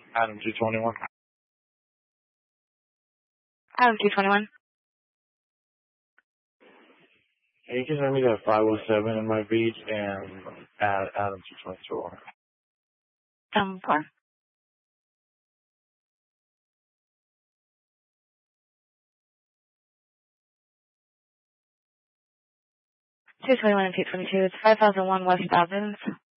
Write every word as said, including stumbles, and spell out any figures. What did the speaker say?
Adam two twenty-one. Adam two twenty-one. Hey, you can send me that five oh seven in my beach and add Adam two twenty-two. Um, four. two twenty-one and two twenty-two. It's five thousand one West Athens.